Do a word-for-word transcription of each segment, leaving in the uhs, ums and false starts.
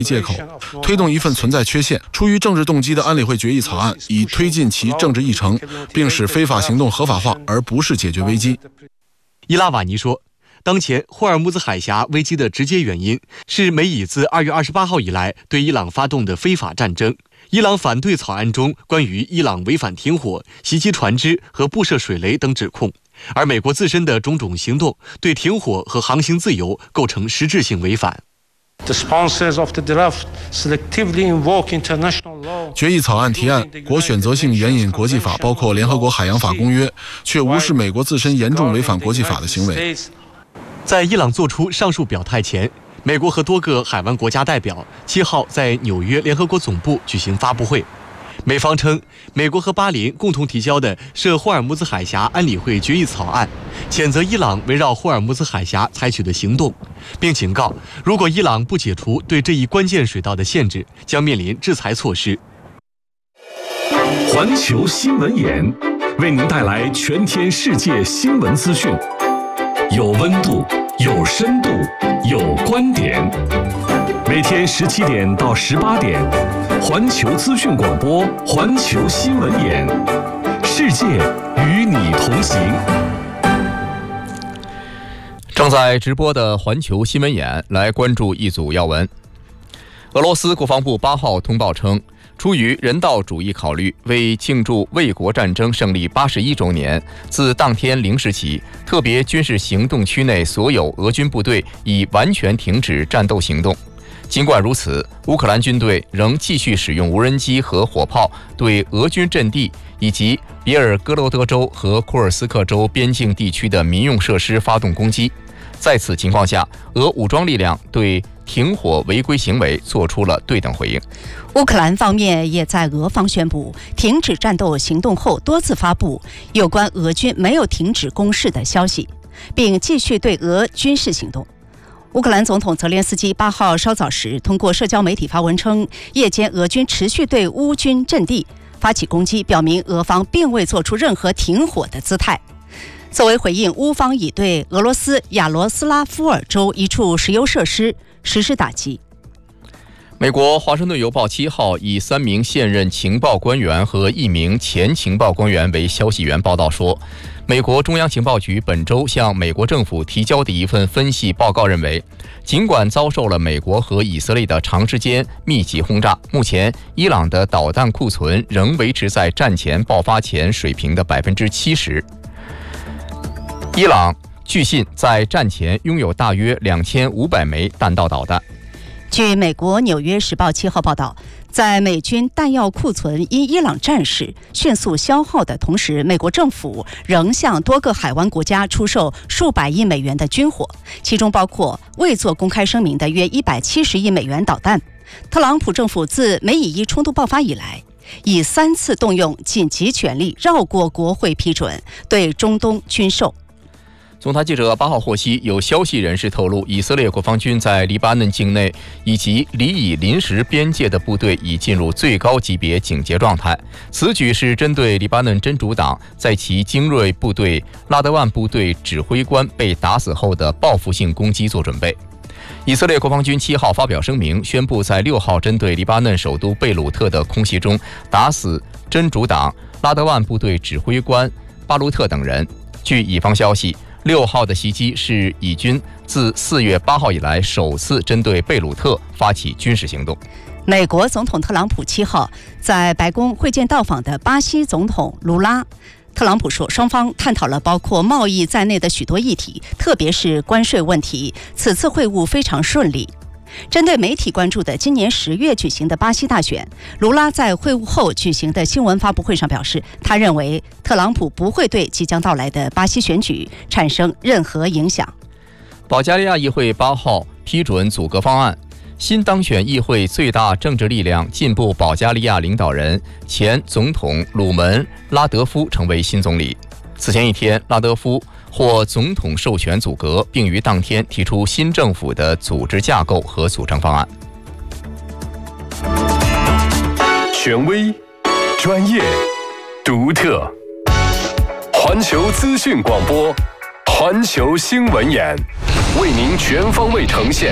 借口推动一份存在缺陷、出于政治动机的安理会决议草案，以推进其政治议程，并使非法行动合法化，而不是解决危机。 伊拉瓦尼说，当前霍尔木兹海峡危机的直接原因是美以自二月二十八号以来对伊朗发动的非法战争。伊朗反对草案中关于伊朗违反停火、袭击船只和布设水雷等指控，而美国自身的种种行动对停火和航行自由构成实质性违反。 决议草案提案国选择性援引国际法，包括联合国海洋法公约，却无视美国自身严重违反国际法的行为。 在伊朗做出上述表态前，美国和多个海湾国家代表七号在纽约联合国总部举行发布会。美方称，美国和巴林共同提交的涉霍尔木兹海峡安理会决议草案，谴责伊朗围绕霍尔木兹海峡采取的行动，并警告，如果伊朗不解除对这一关键水道的限制，将面临制裁措施。 环球新闻眼为您带来全天世界新闻资讯，有温度，有深度，有观点。每天十七点到十八点，环球资讯广播，环球新闻眼，世界与你同行。 正在直播的环球新闻眼，来关注一组要闻。俄罗斯国防部八号通报称，出于人道主义考虑，为庆祝卫国战争胜利八十一周年，自当天零时起，特别军事行动区内所有俄军部队已完全停止战斗行动。尽管如此，乌克兰军队仍继续使用无人机和火炮对俄军阵地以及别尔哥罗德州和库尔斯克州边境地区的民用设施发动攻击。在此情况下，俄武装力量对停火违规行为做出了对等回应。 乌克兰方面也在俄方宣布停止战斗行动后，多次发布有关俄军没有停止攻势的消息，并继续对俄军事行动。乌克兰总统泽连斯基八号稍早时通过社交媒体发文称，夜间俄军持续对乌军阵地发起攻击，表明俄方并未做出任何停火的姿态。作为回应，乌方已对俄罗斯亚罗斯拉夫尔州一处石油设施实施打击。 美国《华盛顿邮报》七号以三名现任情报官员和一名前情报官员为消息源报道说，美国中央情报局本周向美国政府提交的一份分析报告认为，尽管遭受了美国和以色列的长时间密集轰炸，目前伊朗的导弹库存仍维持在战前爆发前水平的百分之七十。伊朗据信在战前拥有大约两千五百枚弹道导弹。 据美国《纽约时报》七号报道，在美军弹药库存因伊朗战事迅速消耗的同时，美国政府仍向多个海湾国家出售数百亿美元的军火，其中包括未做公开声明的约一百七十亿美元导弹。特朗普政府自美以伊冲突爆发以来，已三次动用紧急权力绕过国会批准对中东军售。 总台记者八号获悉，有消息人士透露，以色列国防军在黎巴嫩境内以及黎以临时边界的部队已进入最高级别警戒状态。此举是针对黎巴嫩真主党在其精锐部队拉德万部队指挥官被打死后的报复性攻击做准备。以色列国防军七号发表声明，宣布在六号针对黎巴嫩首都贝鲁特的空袭中打死真主党拉德万部队指挥官巴鲁特等人。据以方消息，六号的袭击是以军自四月八号以来首次针对贝鲁特发起军事行动。 美国总统特朗普七号在白宫会见到访的巴西总统卢拉。特朗普说，双方探讨了包括贸易在内的许多议题，特别是关税问题。此次会晤非常顺利。针对媒体关注的今年十月举行的巴西大选，卢拉在会晤后举行的新闻发布会上表示，他认为特朗普不会对即将到来的巴西选举产生任何影响。 保加利亚议会八号批准组阁方案，新当选议会最大政治力量进步保加利亚领导人前总统鲁门拉德夫成为新总理。此前一天，拉德夫获总统授权组阁，并于当天提出新政府的组织架构和组成方案。 权威、专业、独特，环球资讯广播，环球新闻眼，为您全方位呈现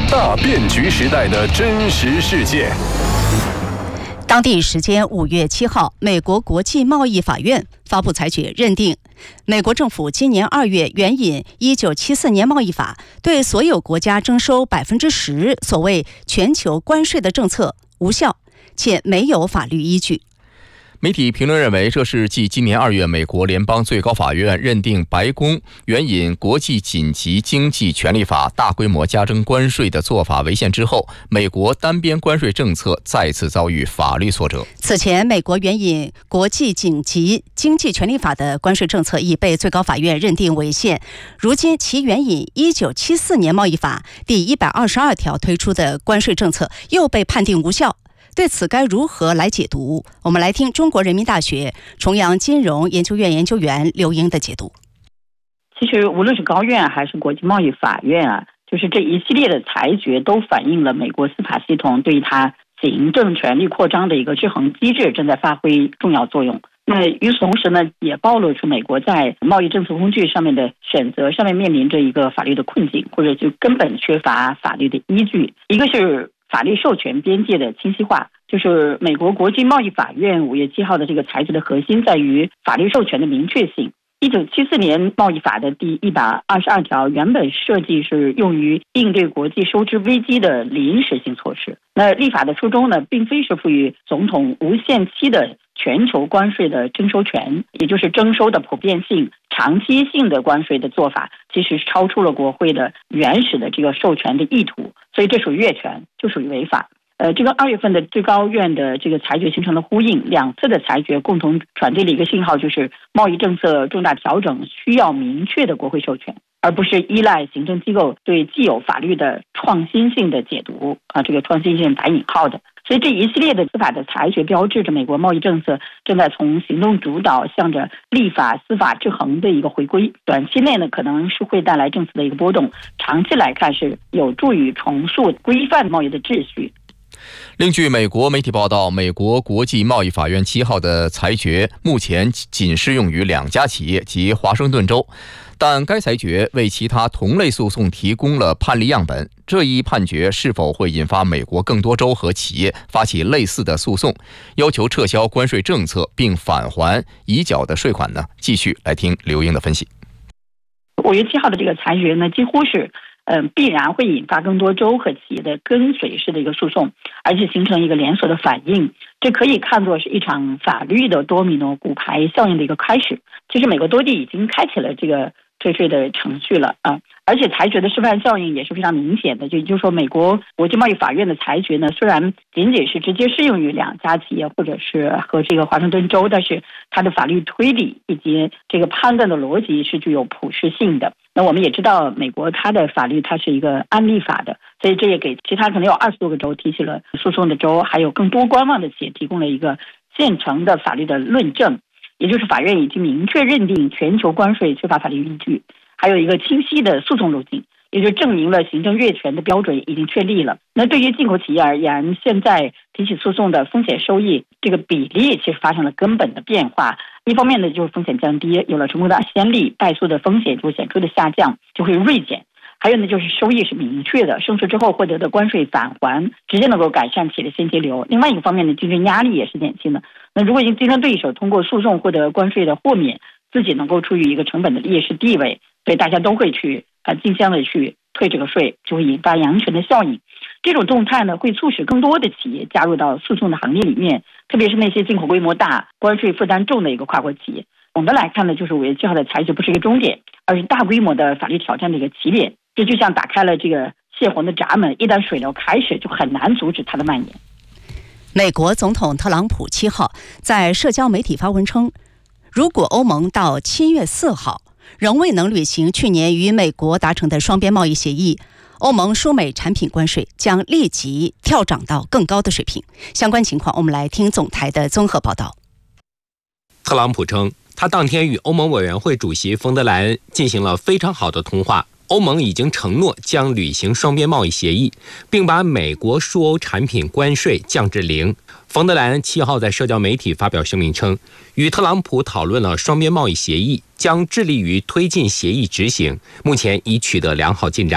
大变局时代的真实世界。 当地时间五月七号，美国国际贸易法院发布裁决，认定美国政府今年二月援引一九七四年贸易法，对所有国家征收百分之十所谓全球关税的政策无效，且没有法律依据。 媒体评论认为，这是继今年二月美国联邦最高法院认定白宫援引国际紧急经济权利法大规模加征关税的做法违宪之后，美国单边关税政策再次遭遇法律挫折。 此前，美国援引国际紧急经济权利法的关税政策已被最高法院认定违宪，如今其援引一九七四年贸易法第一百二十二条推出的关税政策又被判定无效。对此该如何来解读？我们来听中国人民大学重阳金融研究院研究员刘英的解读。 其实无论是高院还是国际贸易法院啊，就是这一系列的裁决都反映了美国司法系统对它行政权力扩张的一个制衡机制正在发挥重要作用。那与此同时呢，也暴露出美国在贸易政策工具上面的选择上面面临着一个法律的困境，或者就根本缺乏法律的依据。一个是法律授权边界的清晰化，就是美国国际贸易法院五月七号的这个裁决的核心在于法律授权的明确性。一九七四年贸易法的第一百二十二条原本设计是用于应对国际收支危机的临时性措施。那立法的初衷呢，并非是赋予总统无限期的全球关税的征收权，也就是征收的普遍性、长期性的关税的做法，其实超出了国会的原始的这个授权的意图，所以这属于越权，就属于违法。呃，这个二月份的最高院的这个裁决形成了呼应，两次的裁决共同传递了一个信号，就是贸易政策重大调整需要明确的国会授权，而不是依赖行政机构对既有法律的创新性的解读啊，这个创新性打引号的。所以这一系列的司法的裁决标志着美国贸易政策正在从行动主导向着立法司法制衡的一个回归。短期内呢，可能是会带来政策的一个波动，长期来看是有助于重塑规范贸易的秩序。 另据美国媒体报道，美国国际贸易法院七号的裁决目前仅适用于两家企业及华盛顿州，但该裁决为其他同类诉讼提供了判例样本。这一判决是否会引发美国更多州和企业发起类似的诉讼，要求撤销关税政策并返还已缴的税款呢？继续来听刘英的分析。 五月七号的这个裁决呢，几乎是嗯、呃，必然会引发更多州和企业的跟随式的一个诉讼，而且形成一个连锁的反应。这可以看作是一场法律的多米诺骨牌效应的一个开始。其实美国多地已经开启了这个退税的程序了啊，而且裁决的示范效应也是非常明显的。就也就是说，美国国际贸易法院的裁决呢，虽然仅仅是直接适用于两家企业或者是和这个华盛顿州，但是它的法律推理以及这个判断的逻辑是具有普适性的。那我们也知道，美国它的法律它是一个按例法的，所以这也给其他可能有二十多个州提起了诉讼的州，还有更多观望的企业提供了一个现成的法律的论证。也就是法院已经明确认定全球关税缺乏法律依据，还有一个清晰的诉讼路径，也就证明了行政越权的标准已经确立了。那对于进口企业而言，现在提起诉讼的风险收益这个比例其实发生了根本的变化。一方面呢，就是风险降低，有了成功的先例，败诉的风险就显著的下降，就会锐减。还有呢，就是收益是明确的，胜诉之后获得的关税返还直接能够改善企业的现金流。另外一个方面呢，竞争压力也是减轻的。那如果竞争对手通过诉讼获得关税的豁免，自己能够处于一个成本的劣势地位，所以大家都会去呃竞相的去退这个税，就会引发羊群的效应。这种动态呢，会促使更多的企业加入到诉讼的行列里面，特别是那些进口规模大、关税负担重的一个跨国企业。总的来看呢，就是五月七号的裁决不是一个终点，而是大规模的法律挑战的一个起点。这就像打开了这个泄洪的闸门，一旦水流开始，就很难阻止它的蔓延。 美国总统特朗普七号在社交媒体发文称，如果欧盟到七月四号仍未能履行去年与美国达成的双边贸易协议，欧盟输美产品关税将立即跳涨到更高的水平。相关情况，我们来听总台的综合报道。 特朗普称，他当天与欧盟委员会主席冯德莱恩进行了非常好的通话。欧盟已经承诺将履行双边贸易协议，并把美国输欧产品关税降至零。冯德莱恩七号在社交媒体发表声明称，与特朗普讨论了双边贸易协议，将致力于推进协议执行，目前已取得良好进展。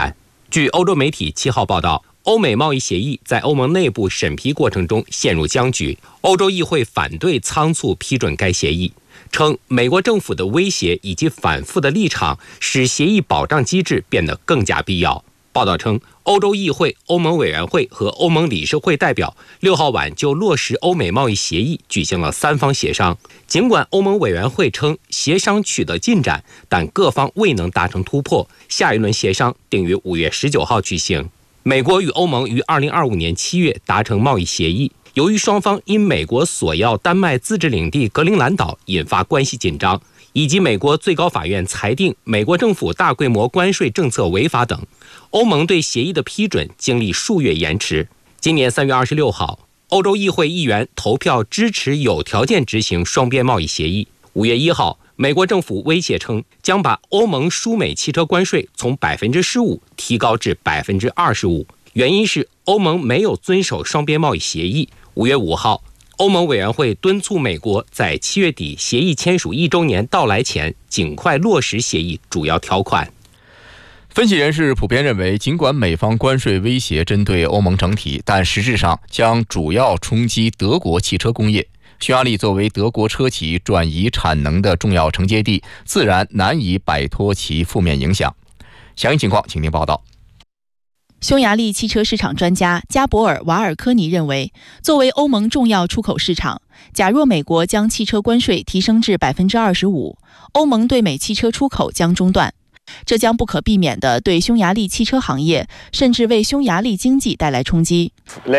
据欧洲媒体七号报道，欧美贸易协议在欧盟内部审批过程中陷入僵局，欧洲议会反对仓促批准该协议，称美国政府的威胁以及反复的立场使协议保障机制变得更加必要。报道称，欧洲议会、欧盟委员会和欧盟理事会代表六号晚就落实欧美贸易协议举行了三方协商。尽管欧盟委员会称协商取得进展，但各方未能达成突破，下一轮协商定于五月十九号举行。美国与欧盟于二零二五年七月达成贸易协议，由于双方因美国索要丹麦自治领地格陵兰岛引发关系紧张，以及美国最高法院裁定美国政府大规模关税政策违法等，欧盟对协议的批准经历数月延迟。今年三月二十六号，欧洲议会议员投票支持有条件执行双边贸易协议。五月一号，美国政府威胁称将把欧盟输美汽车关税从百分之十五提高至百分之二十五，原因是欧盟没有遵守双边贸易协议。五月五号，欧盟委员会敦促美国在七月底协议签署一周年到来前尽快落实协议主要条款。 分析人士普遍认为，尽管美方关税威胁针对欧盟整体，但实质上将主要冲击德国汽车工业。匈牙利作为德国车企转移产能的重要承接地，自然难以摆脱其负面影响。详细情况，请听报道。 匈牙利汽车市场专家加博尔·瓦尔科尼认为，作为欧盟重要出口市场，假若美国将汽车关税提升至 百分之二十五， 欧盟对美汽车出口将中断，这将不可避免地对匈牙利汽车行业甚至为匈牙利经济带来冲击。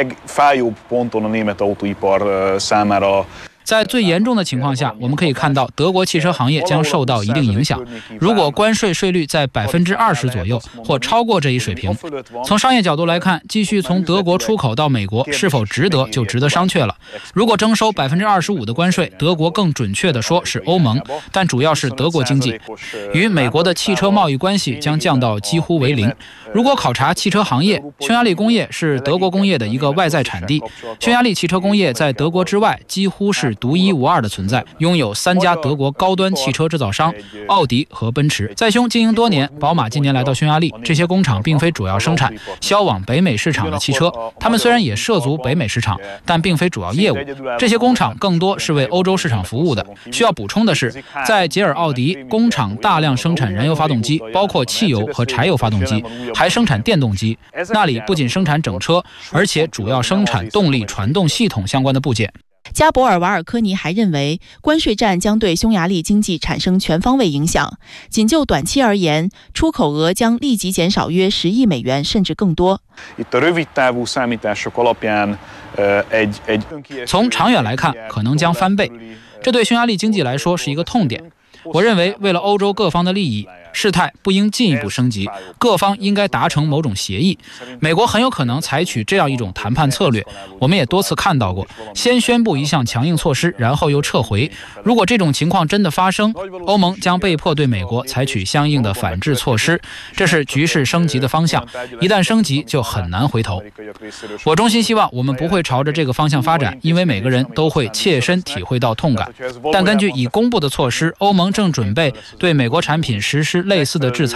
在最严重的情况下，我们可以看到德国汽车行业将受到一定影响。如果关税税率在 百分之二十 左右或超过这一水平，从商业角度来看，继续从德国出口到美国是否值得就值得商榷了。如果征收 百分之二十五 的关税，德国更准确地说是欧盟，但主要是德国经济与美国的汽车贸易关系将降到几乎为零。如果考察汽车行业，匈牙利工业是德国工业的一个外在产地，匈牙利汽车工业在德国之外几乎是独一无二的存在，拥有三家德国高端汽车制造商，奥迪和奔驰。在匈经营多年，宝马近年来到匈牙利，这些工厂并非主要生产销往北美市场的汽车，他们虽然也涉足北美市场，但并非主要业务。这些工厂更多是为欧洲市场服务的。需要补充的是，在捷尔奥迪，工厂大量生产燃油发动机，包括汽油和柴油发动机，还生产电动机。那里不仅生产整车，而且主要生产动力传动系统相关的部件。 加博尔·瓦尔科尼还认为，关税战将对匈牙利经济产生全方位影响。仅就短期而言，出口额将立即减少约十亿美元，甚至更多。 从长远来看，可能将翻倍，这对匈牙利经济来说是一个痛点。我认为，为了欧洲各方的利益，事态不应进一步升级，各方应该达成某种协议。美国很有可能采取这样一种谈判策略，我们也多次看到过，先宣布一项强硬措施，然后又撤回。如果这种情况真的发生，欧盟将被迫对美国采取相应的反制措施，这是局势升级的方向。一旦升级，就很难回头。我衷心希望我们不会朝着这个方向发展，因为每个人都会切身体会到痛感。但根据已公布的措施，欧盟正准备对美国产品实施类似的制裁。